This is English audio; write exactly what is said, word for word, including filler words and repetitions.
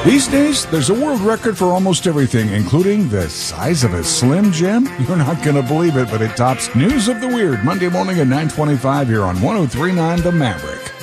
These days, there's a world record for almost everything, including the size of a Slim Jim. You're not going to believe it, but it tops News of the Weird Monday morning at nine twenty-five here on one oh three point nine The Maverick.